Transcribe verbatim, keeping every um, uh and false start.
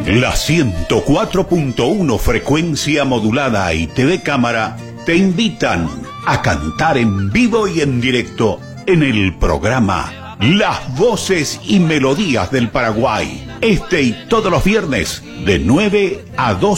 La ciento cuatro punto uno frecuencia modulada y T V Cámara te invitan a cantar en vivo y en directo en el programa Las Voces y Melodías del Paraguay. Este y todos los viernes de nueve a dos